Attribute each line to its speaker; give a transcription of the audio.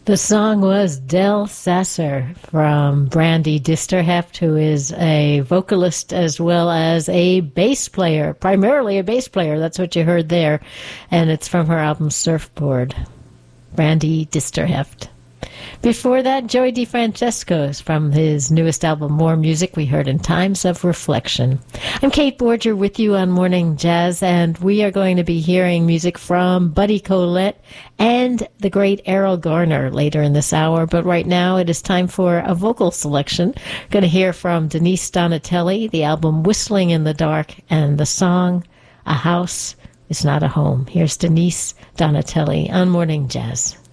Speaker 1: The song was Del Sasser from Brandy Disterheft, who is a vocalist as well as a bass player, primarily a bass player. That's what you heard there. And it's from her album Surfboard, Brandy Disterheft. Before that, Joey DeFrancesco's from his newest album, More Music, we heard in Times of Reflection. I'm Kate Borger with you on Morning Jazz, and we are going to be hearing music from Buddy Collette and the great Errol Garner later in this hour. But right now, it is time for a vocal selection. Going to hear from Denise Donatelli, the album Whistling in the Dark, and the song A House Is Not a Home. Here's Denise Donatelli on Morning Jazz.